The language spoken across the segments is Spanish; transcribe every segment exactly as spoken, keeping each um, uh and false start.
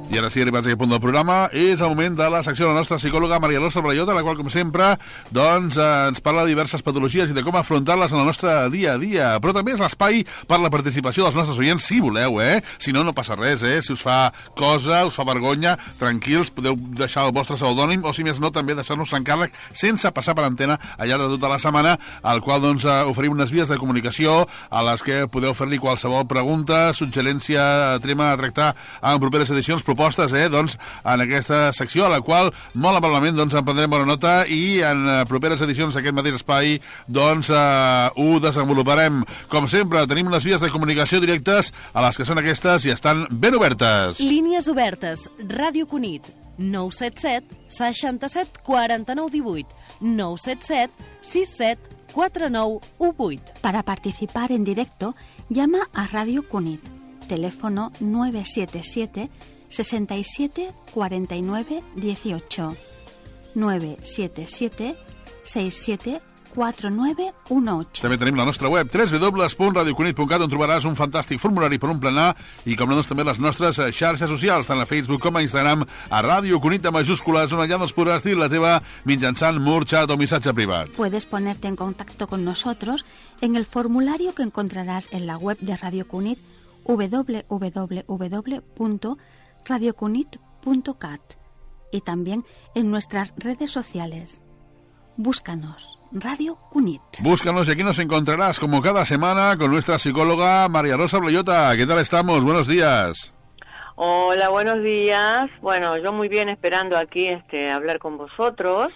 I ara sí, arribats a aquest punt del programa, és el moment de la secció de la nostra psicòloga Maria Rosa Blaiota, la qual, com sempre, doncs, eh, ens parla de diverses patologies i de com afrontar-les en el nostre dia a dia. Però també és l'espai per la participació dels nostres oients, si voleu, eh? Si no, no passa res, eh? Si us fa cosa, us fa vergonya, tranquils, podeu deixar el vostre pseudònim, o si més no, també deixar-nos encàrrec sense passar per antena al llarg de tota la setmana, al qual, doncs, eh, oferim unes vies de comunicació a les que podeu fer-li qualsevol pregunta, suggerència, tema a tractar en properes edicions, propostes, eh, doncs, en aquesta secció, a la qual molt amablement, doncs, en prendrem bona nota i en uh, properes edicions d'aquest mateix espai, doncs, uh, ho desenvoluparem. Com sempre, tenim unes vies de comunicació directes a les que són aquestes i estan ben obertes. Línies obertes. Ràdio Cunit. nou set set, seixanta-set, quaranta-nou, divuit. nou set set, seixanta set, quaranta nou, divuit. Para participar en directo, llama a Radio Cunit. Teléfono nueve siete siete, sesenta y siete, cuarenta y nueve, dieciocho. nueve siete siete, sesenta y siete, quaranta nueve, dieciocho. També tenim la nostra web, w w w punt radio cunit punt cat, on trobaràs un fantàstic formulari per omplenar i, com no, doncs, també les nostres xarxes socials, tant a Facebook com a Instagram, a Ràdio Cunit de majúscules, on allà doncs podràs dir la teva mitjançant mur, xat o missatge privat. Puedes ponerte en contacto con nosotros en el formulario que encontrarás en la web de Radio Cunit, w w w punto radio cunit punto cat, y también en nuestras redes sociales. Búscanos, Radio Cunit. Búscanos y aquí nos encontrarás como cada semana con nuestra psicóloga Maria Rosa Blaiota. ¿Qué tal estamos? Buenos días. Hola, buenos días. Bueno, yo muy bien, esperando aquí este hablar con vosotros.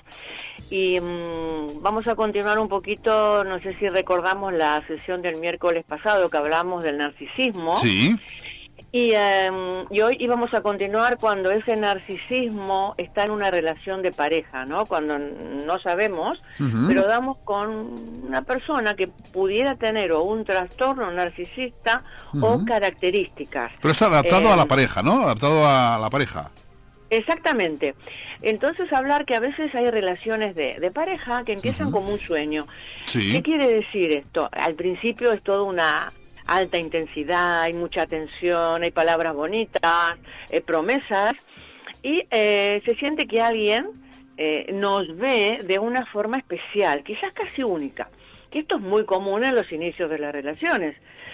Y mmm, vamos a continuar un poquito, no sé si recordamos la sesión del miércoles pasado que hablamos del narcisismo. Sí. Y, um, y hoy íbamos a continuar cuando ese narcisismo está en una relación de pareja, ¿no? Cuando no sabemos, uh-huh. pero damos con una persona que pudiera tener o un trastorno narcisista uh-huh. o características. Pero está adaptado eh, a la pareja, ¿no? Adaptado a la pareja. Exactamente. Entonces, hablar que a veces hay relaciones de, de pareja que empiezan uh-huh. como un sueño. Sí. ¿Qué quiere decir esto? Al principio es toda una alta intensidad, hay mucha atención, hay palabras bonitas, eh, promesas, y eh, se siente que alguien eh, nos ve de una forma especial, quizás casi única, que esto es muy común en los inicios de las relaciones.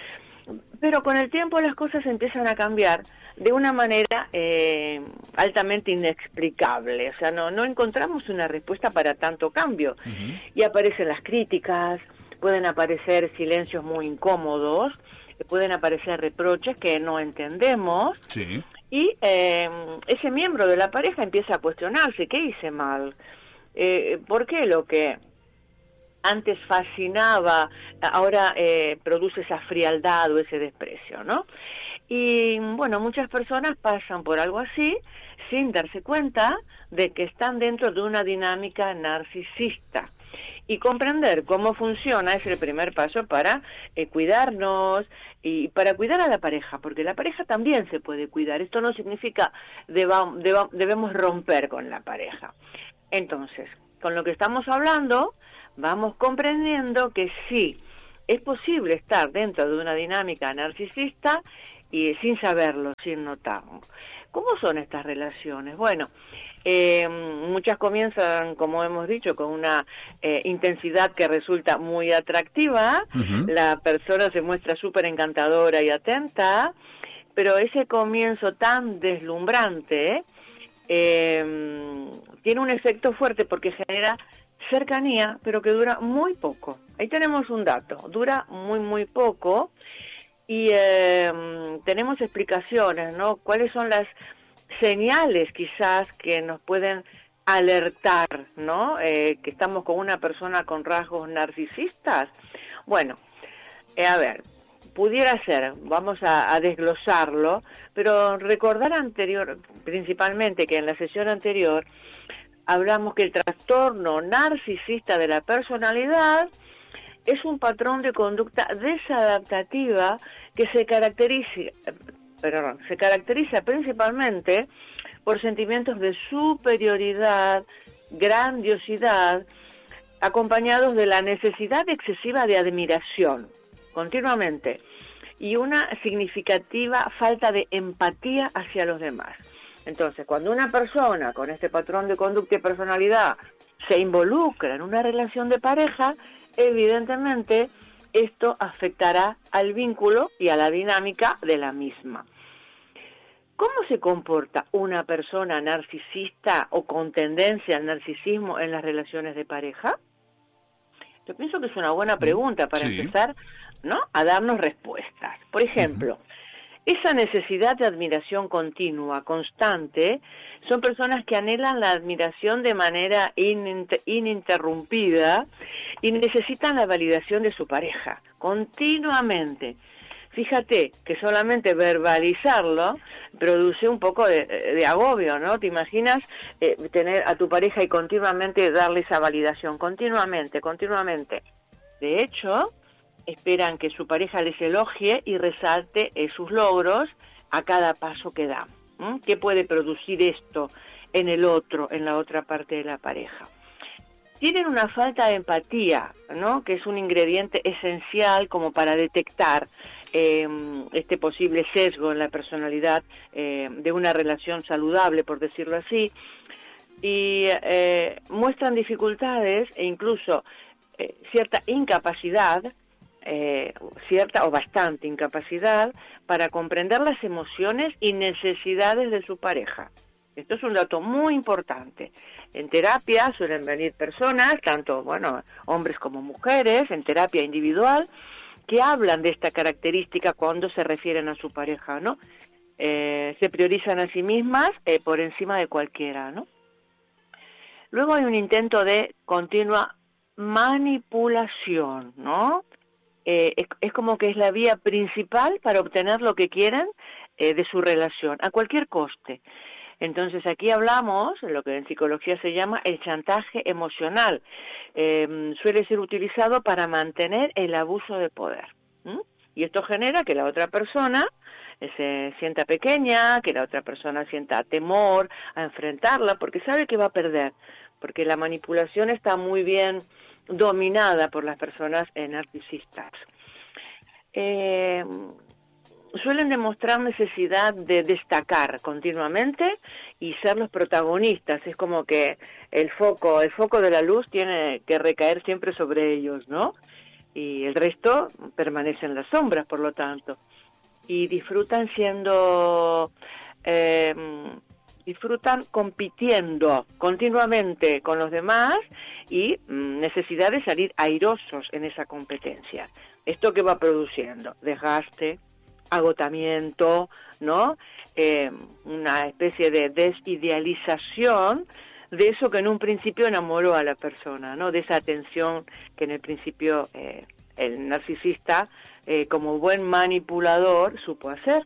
Pero con el tiempo las cosas empiezan a cambiar de una manera eh, altamente inexplicable. O sea, no, no encontramos una respuesta para tanto cambio. Uh-huh. Y aparecen las críticas, pueden aparecer silencios muy incómodos, pueden aparecer reproches que no entendemos. Sí. Y eh, ese miembro de la pareja empieza a cuestionarse, ¿qué hice mal? Eh, ¿Por qué lo que antes fascinaba, ahora eh, produce esa frialdad o ese desprecio, ¿no? Y bueno, muchas personas pasan por algo así sin darse cuenta de que están dentro de una dinámica narcisista. Y comprender cómo funciona es el primer paso para eh, cuidarnos y para cuidar a la pareja, porque la pareja también se puede cuidar. Esto no significa deba, deba, debemos romper con la pareja. Entonces, con lo que estamos hablando, vamos comprendiendo que sí, es posible estar dentro de una dinámica narcisista y sin saberlo, sin notarlo. ¿Cómo son estas relaciones? Bueno, eh, muchas comienzan, como hemos dicho, con una eh, intensidad que resulta muy atractiva. Uh-huh. La persona se muestra súper encantadora y atenta, pero ese comienzo tan deslumbrante eh, tiene un efecto fuerte porque genera cercanía, pero que dura muy poco. Ahí tenemos un dato, dura muy, muy poco. Y eh, tenemos explicaciones, ¿no? ¿Cuáles son las señales quizás que nos pueden alertar, ¿no? Eh, que estamos con una persona con rasgos narcisistas. Bueno, eh, a ver, pudiera ser, vamos a, a desglosarlo, pero recordar anterior, principalmente que en la sesión anterior hablamos que el trastorno narcisista de la personalidad es un patrón de conducta desadaptativa que se caracteriza, perdón, se caracteriza principalmente por sentimientos de superioridad, grandiosidad, acompañados de la necesidad excesiva de admiración, continuamente, y una significativa falta de empatía hacia los demás. Entonces, cuando una persona con este patrón de conducta y personalidad se involucra en una relación de pareja, evidentemente esto afectará al vínculo y a la dinámica de la misma. ¿Cómo se comporta una persona narcisista o con tendencia al narcisismo en las relaciones de pareja? Yo pienso que es una buena pregunta para sí. empezar, ¿no?, a darnos respuestas. Por ejemplo, uh-huh. esa necesidad de admiración continua, constante, son personas que anhelan la admiración de manera ininter- ininterrumpida y necesitan la validación de su pareja, continuamente. Fíjate que solamente verbalizarlo produce un poco de, de agobio, ¿no? ¿Te imaginas eh, tener a tu pareja y continuamente darle esa validación? Continuamente, continuamente. De hecho, esperan que su pareja les elogie y resalte eh, sus logros a cada paso que dan. ¿Mm? ¿Qué puede producir esto en el otro, en la otra parte de la pareja? Tienen una falta de empatía, ¿no?, que es un ingrediente esencial como para detectar eh, este posible sesgo en la personalidad eh, de una relación saludable, por decirlo así, y eh, muestran dificultades e incluso eh, cierta incapacidad, eh, cierta o bastante incapacidad para comprender las emociones y necesidades de su pareja. Esto es un dato muy importante. En terapia suelen venir personas, tanto, bueno, hombres como mujeres, en terapia individual, que hablan de esta característica cuando se refieren a su pareja, ¿no? Eh, se priorizan a sí mismas eh, por encima de cualquiera, ¿no? Luego hay un intento de continua manipulación, ¿no? Eh, es, es como que es la vía principal para obtener lo que quieren eh, de su relación, a cualquier coste. Entonces aquí hablamos de lo que en psicología se llama el chantaje emocional. Eh, suele ser utilizado para mantener el abuso de poder. ¿Mm? Y esto genera que la otra persona eh, se sienta pequeña, que la otra persona sienta temor a enfrentarla, porque sabe que va a perder, porque la manipulación está muy bien dominada por las personas eh, narcisistas. Eh, suelen demostrar necesidad de destacar continuamente y ser los protagonistas. Es como que el foco, el foco de la luz tiene que recaer siempre sobre ellos, ¿no? Y el resto permanece en las sombras, por lo tanto. Y disfrutan siendo, eh, disfrutan compitiendo continuamente con los demás y mm, necesidad de salir airosos en esa competencia. ¿Esto qué va produciendo? Desgaste, agotamiento, ¿no? Eh, una especie de desidealización de eso que en un principio enamoró a la persona, ¿no? De esa atención que en el principio eh, el narcisista, eh, como buen manipulador, supo hacer.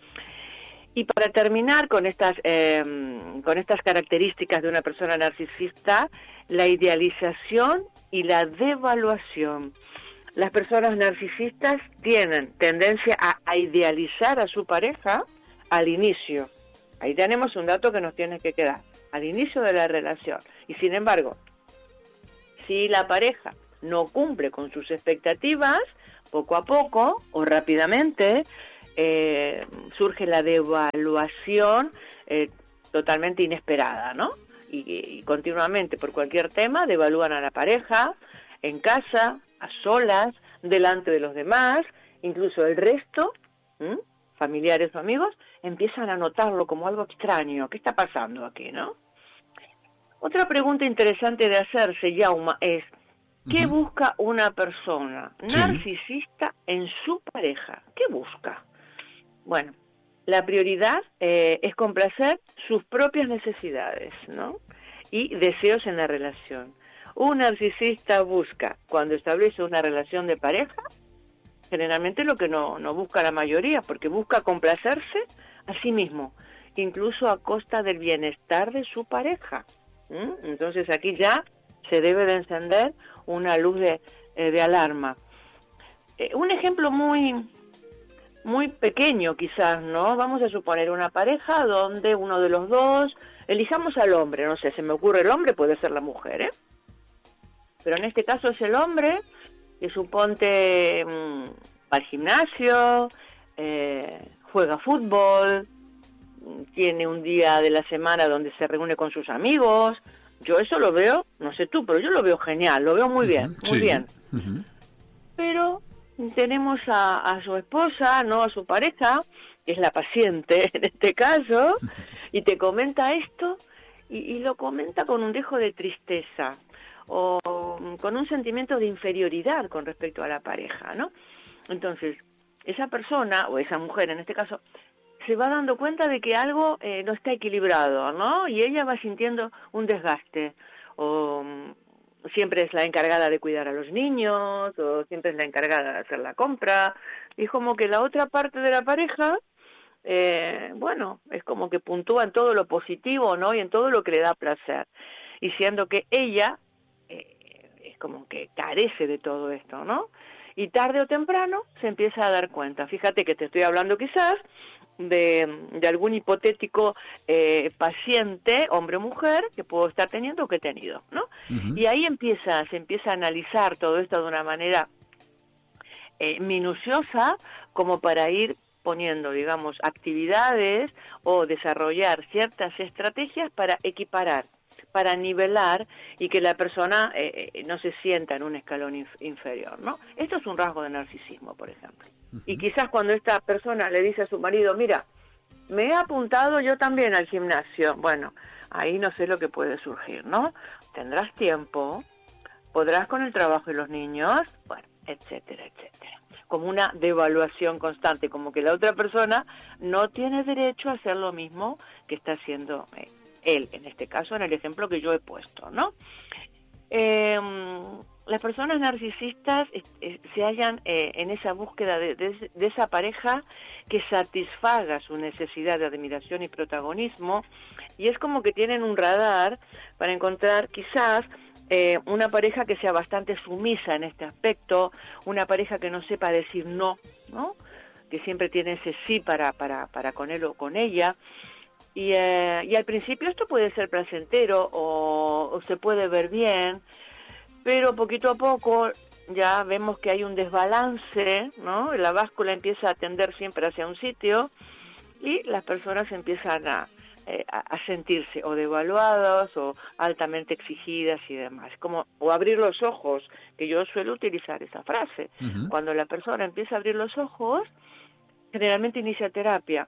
Y para terminar con estas, eh, con estas características de una persona narcisista, la idealización y la devaluación. Las personas narcisistas tienen tendencia a, a idealizar a su pareja al inicio. Ahí tenemos un dato que nos tiene que quedar, al inicio de la relación. Y sin embargo, si la pareja no cumple con sus expectativas, poco a poco o rápidamente eh, surge la devaluación eh, totalmente inesperada, ¿no? Y, y continuamente por cualquier tema devalúan a la pareja, en casa, a solas, delante de los demás, incluso el resto, ¿m? familiares o amigos, empiezan a notarlo como algo extraño. ¿Qué está pasando aquí, no? Otra pregunta interesante de hacerse, Yauma, es ¿qué uh-huh. busca una persona narcisista sí. en su pareja? ¿Qué busca? Bueno, la prioridad eh, es complacer sus propias necesidades, ¿no? Y deseos en la relación. Un narcisista busca, cuando establece una relación de pareja, generalmente lo que no, no busca la mayoría, porque busca complacerse a sí mismo, incluso a costa del bienestar de su pareja. ¿Mm? Entonces aquí ya se debe de encender una luz de, eh, de alarma. Eh, un ejemplo muy, muy pequeño quizás, ¿no? Vamos a suponer una pareja donde uno de los dos, elijamos al hombre, no sé, se me ocurre el hombre, puede ser la mujer, ¿eh? Pero en este caso es el hombre que suponte mmm, va al gimnasio, eh, juega fútbol, tiene un día de la semana donde se reúne con sus amigos. Yo eso lo veo, no sé tú, pero yo lo veo genial, lo veo muy bien, muy sí. bien. Uh-huh. Pero tenemos a, a su esposa, no a su pareja, que es la paciente en este caso, y te comenta esto, y, y lo comenta con un dejo de tristeza, o con un sentimiento de inferioridad con respecto a la pareja, ¿no? Entonces, esa persona, o esa mujer en este caso, se va dando cuenta de que algo eh, no está equilibrado, ¿no? Y ella va sintiendo un desgaste, o siempre es la encargada de cuidar a los niños, o siempre es la encargada de hacer la compra, y como que la otra parte de la pareja, eh, bueno, es como que puntúa en todo lo positivo, ¿no? Y en todo lo que le da placer, y siendo que ella eh, es como que carece de todo esto, ¿no? Y tarde o temprano se empieza a dar cuenta. Fíjate que te estoy hablando quizás de, de algún hipotético eh, paciente, hombre o mujer, que puedo estar teniendo o que he tenido, ¿no? Uh-huh. Y ahí empieza, se empieza a analizar todo esto de una manera eh, minuciosa, como para ir poniendo, digamos, actividades o desarrollar ciertas estrategias para equiparar, para nivelar y que la persona eh, no se sienta en un escalón inf- inferior, ¿no? Esto es un rasgo de narcisismo, por ejemplo. Uh-huh. Y quizás cuando esta persona le dice a su marido, mira, me he apuntado yo también al gimnasio, bueno, ahí no sé lo que puede surgir, ¿no? Tendrás tiempo, podrás con el trabajo y los niños, bueno, etcétera, etcétera. Como una devaluación constante, como que la otra persona no tiene derecho a hacer lo mismo que está haciendo eh, él, en este caso, en el ejemplo que yo he puesto, ¿no? Eh, las personas narcisistas eh, eh, se hallan eh, en esa búsqueda de, de, de esa pareja que satisfaga su necesidad de admiración y protagonismo, y es como que tienen un radar para encontrar quizás eh, una pareja que sea bastante sumisa en este aspecto, una pareja que no sepa decir no, ¿no? Que siempre tiene ese sí para, para, para con él o con ella. Y, eh, y al principio esto puede ser placentero o, o se puede ver bien, pero poquito a poco ya vemos que hay un desbalance, ¿no? La báscula empieza a tender siempre hacia un sitio y las personas empiezan a, eh, a sentirse o devaluadas o altamente exigidas y demás, como o abrir los ojos, que yo suelo utilizar esa frase. Uh-huh. Cuando la persona empieza a abrir los ojos, generalmente inicia terapia.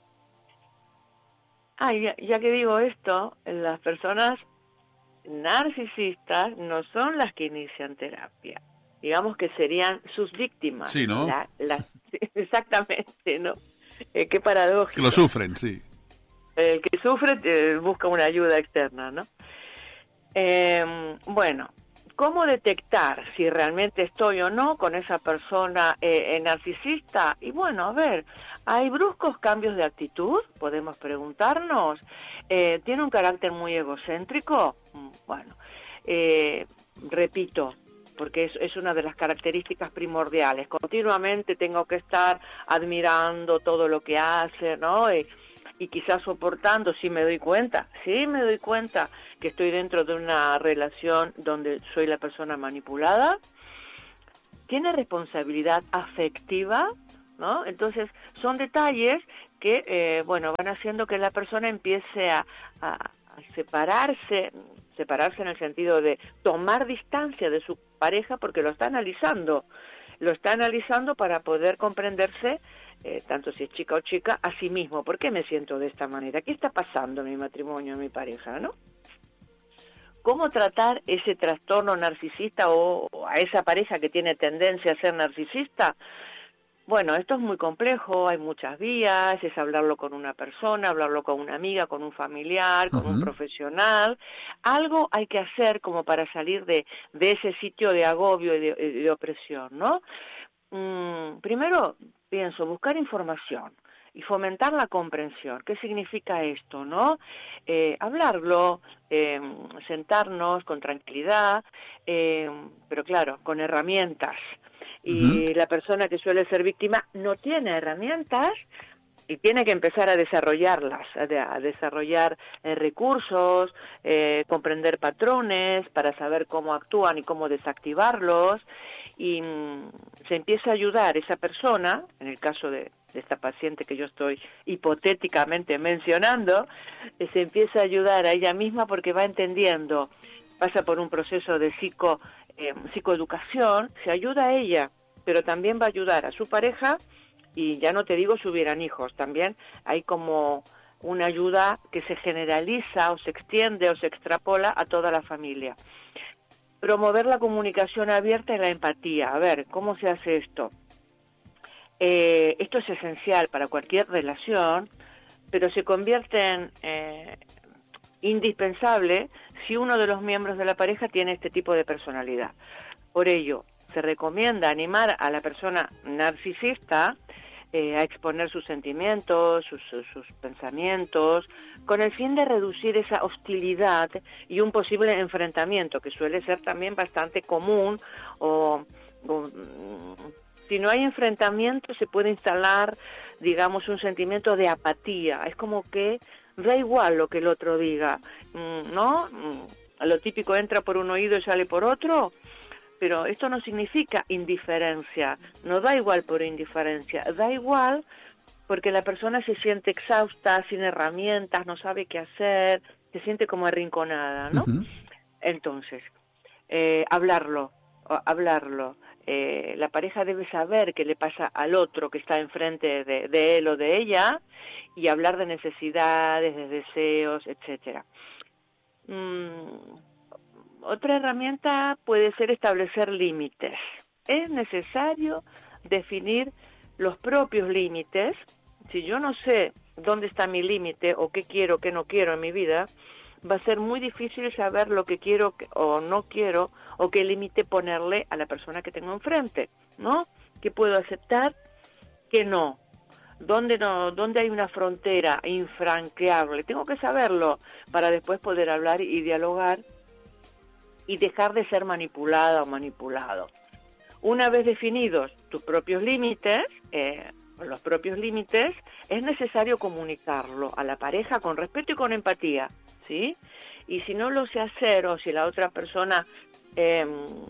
Ah, ya, ya que digo esto, las personas narcisistas no son las que inician terapia. Digamos que serían sus víctimas. Sí, ¿no? La, la, exactamente, ¿no? Eh, qué paradójico. Que lo sufren, sí. El que sufre eh, busca una ayuda externa, ¿no? Eh, bueno, ¿cómo detectar si realmente estoy o no con esa persona eh, narcisista? Y bueno, a ver, ¿hay bruscos cambios de actitud? Podemos preguntarnos. Eh, ¿Tiene un carácter muy egocéntrico? Bueno, eh, repito, porque es, es una de las características primordiales. Continuamente tengo que estar admirando todo lo que hace, ¿no? Y, y quizás soportando, sí me doy cuenta, sí me doy cuenta que estoy dentro de una relación donde soy la persona manipulada. ¿Tiene responsabilidad afectiva? ¿No? Entonces, son detalles que, eh, bueno, van haciendo que la persona empiece a, a, a separarse, separarse en el sentido de tomar distancia de su pareja porque lo está analizando, lo está analizando para poder comprenderse, eh, tanto si es chica o chica, a sí mismo. ¿Por qué me siento de esta manera? ¿Qué está pasando en mi matrimonio, en mi pareja, no? ¿Cómo tratar ese trastorno narcisista o, o a esa pareja que tiene tendencia a ser narcisista? Bueno, esto es muy complejo, hay muchas vías, es hablarlo con una persona, hablarlo con una amiga, con un familiar, con uh-huh. un profesional. Algo hay que hacer como para salir de, de ese sitio de agobio y de, de opresión, ¿no? Mm, primero, pienso, buscar información y fomentar la comprensión. ¿Qué significa esto, no? Eh, hablarlo, eh, sentarnos con tranquilidad, eh, pero claro, con herramientas. Y uh-huh. la persona que suele ser víctima no tiene herramientas, y tiene que empezar a desarrollarlas, a, a desarrollar eh, recursos, eh, comprender patrones para saber cómo actúan y cómo desactivarlos, y mm, se empieza a ayudar esa persona, en el caso de, de esta paciente que yo estoy hipotéticamente mencionando, eh, se empieza a ayudar a ella misma porque va entendiendo, pasa por un proceso de psico, eh, psicoeducación, se ayuda a ella, pero también va a ayudar a su pareja. Y ya no te digo si hubieran hijos, también hay como una ayuda que se generaliza o se extiende o se extrapola a toda la familia. Promover la comunicación abierta y la empatía. A ver, ¿cómo se hace esto? Eh, esto es esencial para cualquier relación, pero se convierte en eh, indispensable si uno de los miembros de la pareja tiene este tipo de personalidad. Por ello, se recomienda animar a la persona narcisista Eh, a exponer sus sentimientos, sus, sus, sus pensamientos, con el fin de reducir esa hostilidad y un posible enfrentamiento, que suele ser también bastante común, o, o si no hay enfrentamiento se puede instalar, digamos, un sentimiento de apatía. Es como que da igual lo que el otro diga, ¿no? Lo típico, entra por un oído y sale por otro. Pero esto no significa indiferencia, no da igual por indiferencia, da igual porque la persona se siente exhausta, sin herramientas, no sabe qué hacer, se siente como arrinconada, ¿no? Uh-huh. Entonces, eh, hablarlo, hablarlo. Eh, la pareja debe saber qué le pasa al otro que está enfrente de, de él o de ella, y hablar de necesidades, de deseos, etcétera. Mm. Otra herramienta puede ser establecer límites. Es necesario definir los propios límites. Si yo no sé dónde está mi límite o qué quiero, qué no quiero en mi vida, va a ser muy difícil saber lo que quiero o no quiero, o qué límite ponerle a la persona que tengo enfrente, ¿no? ¿Qué puedo aceptar? ¿Qué no? ¿Dónde no, dónde hay una frontera infranqueable? Tengo que saberlo para después poder hablar y dialogar y dejar de ser manipulada o manipulado. Una vez definidos tus propios límites, eh, los propios límites, es necesario comunicarlo a la pareja con respeto y con empatía, ¿sí? Y si no lo sé hacer, o si la otra persona eh,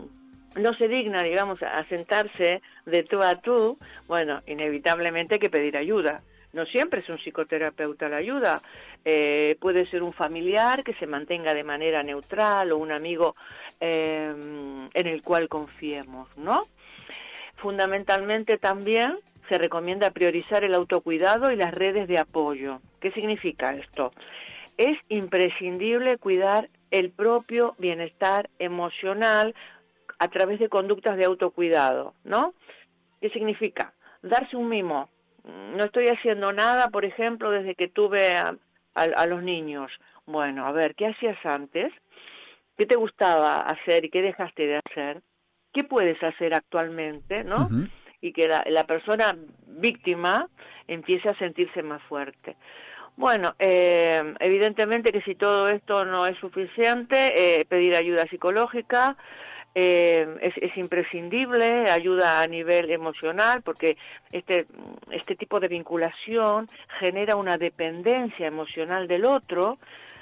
no se digna, digamos, a sentarse de tú a tú, bueno, inevitablemente hay que pedir ayuda. No siempre es un psicoterapeuta la ayuda, eh, puede ser un familiar que se mantenga de manera neutral, o un amigo eh, en el cual confiemos, ¿no? Fundamentalmente también se recomienda priorizar el autocuidado y las redes de apoyo. ¿Qué significa esto? Es imprescindible cuidar el propio bienestar emocional a través de conductas de autocuidado, ¿no? ¿Qué significa? Darse un mimo. No estoy haciendo nada, por ejemplo, desde que tuve a, a, a los niños. Bueno, a ver, ¿qué hacías antes? ¿Qué te gustaba hacer y qué dejaste de hacer? ¿Qué puedes hacer actualmente, no? Uh-huh. Y que la, la persona víctima empiece a sentirse más fuerte. Bueno, eh, evidentemente que si todo esto no es suficiente, eh, pedir ayuda psicológica. Eh, es, es imprescindible, ayuda a nivel emocional, porque este, este tipo de vinculación genera una dependencia emocional del otro,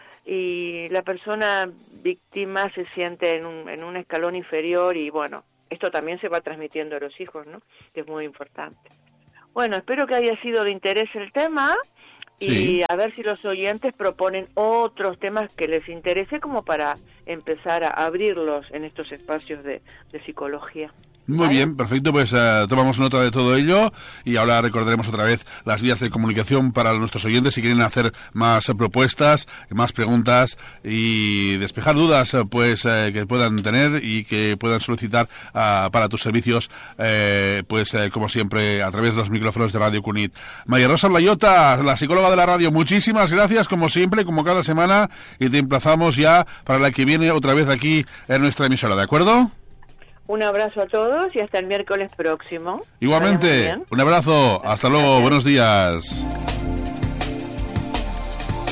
y la persona víctima se siente en un, en un escalón inferior, y bueno, esto también se va transmitiendo a los hijos, ¿no? Que es muy importante. Bueno, espero que haya sido de interés el tema. Y sí, a ver si los oyentes proponen otros temas que les interese, como para empezar a abrirlos en estos espacios de, de psicología. Muy ¿Vale? bien, perfecto, pues uh, tomamos nota de todo ello, y ahora recordaremos otra vez las vías de comunicación para nuestros oyentes si quieren hacer más uh, propuestas, más preguntas y despejar dudas uh, pues uh, que puedan tener y que puedan solicitar uh, para tus servicios, uh, pues uh, como siempre a través de los micrófonos de Radio Cunit. María Rosa Blayota, la psicóloga de la radio, muchísimas gracias como siempre, como cada semana, y te emplazamos ya para la que viene otra vez aquí en nuestra emisora, ¿de acuerdo? Un abrazo a todos y hasta el miércoles próximo. Igualmente, un abrazo, hasta luego, buenos días.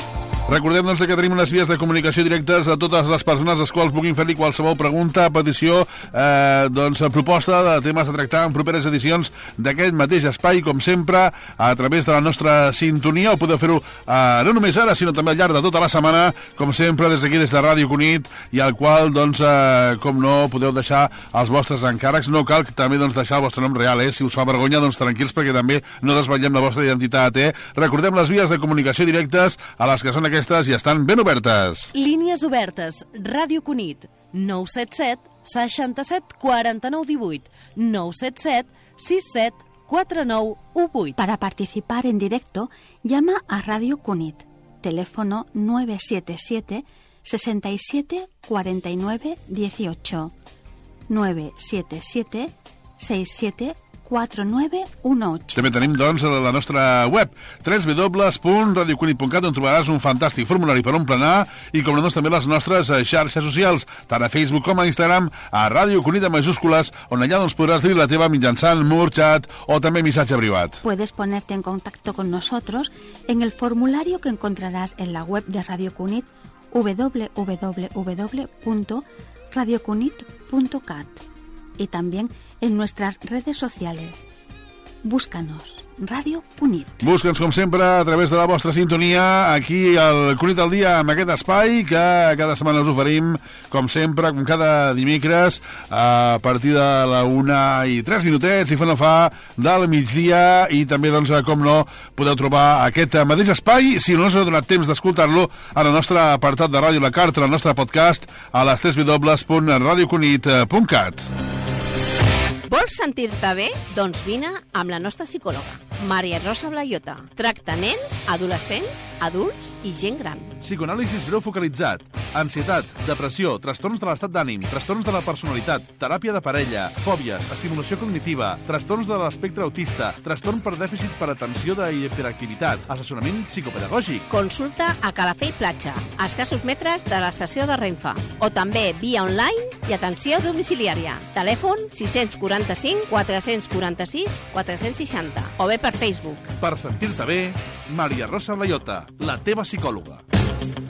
Recordem doncs, que tenim unes vies de comunicació directes a totes les persones les quals vulguin fer-li qualsevol pregunta, petició, eh, doncs, proposta de temes a tractar en properes edicions d'aquest mateix espai, com sempre, a través de la nostra sintonia. Ho podeu fer-ho eh, no només ara, sinó també al llarg de tota la setmana, com sempre, des d'aquí, des de Ràdio Cunit, i al qual, doncs, eh, com no, podeu deixar els vostres encàrrecs. No cal també doncs, deixar el vostre nom real, eh? Si us fa vergonya, doncs tranquils, perquè també no desvetllem la vostra identitat, eh? Recordem les vies de comunicació directes, a les que són aquestes i estan ben obertes. Línies obertes. Ràdio Cunit. nou set set, seixanta-set, quaranta-nou, divuit. nou set set, seixanta set, quaranta nou, divuit. Para participar en directo, llama a Radio Cunit. Teléfono nueve siete siete, sesenta y siete, cuarenta y nueve, dieciocho. nueve siete siete, sesenta y siete, quatre nueve uno ocho. També tenim, doncs, la nostra web, w w w punt radio cunit punt cat, on trobaràs un fantàstic formulari per omplenar, i com no, doncs, també les nostres xarxes socials, tant a Facebook com a Instagram, a Ràdio Cunit en majúscules, on allà doncs, podràs dir la teva mitjançant mur, chat o també missatge privat. Puedes ponerte en contacto con nosotros en el formulario que encontrarás en la web de Radio Cunit, w w w punto radio cunit punto cat, y también en nuestras redes sociales. Búscanos, Radio Cunit. Busca'ns, com sempre, a través de la vostra sintonia, aquí al Cunit al dia, amb aquest espai que cada setmana us oferim, com sempre, com cada dimecres, a partir de la una i tres minutets, i fa no fa, del migdia, i també, doncs, com no, podeu trobar aquest mateix espai, si no us ha donat temps d'escoltar-lo, en el nostre apartat de Ràdio La Carta, el nostre podcast, a les w w w punt radio cunit punt cat. Vols sentir-te bé? Doncs vine amb la nostra psicòloga, Maria Rosa Blaiota. Tracta nens, adolescents, adults i gent gran. Psicoanàlisis breu focalitzat, ansietat, depressió, trastorns de l'estat d'ànim, trastorns de la personalitat, teràpia de parella, fòbies, estimulació cognitiva, trastorns de l'espectre autista, trastorn per dèficit per atenció d'hiperactivitat, assessorament psicopedagògic. Consulta a Calafell Platja, a escassos metres de l'estació de Renfe, o també via online i atenció domiciliària. Telèfon sis quaranta-cinc, quatre-cents quaranta-sis, quatre-cents seixanta, o bé per Facebook. Per sentir-te bé, Maria Rosa Blaiota, la teva psicòloga.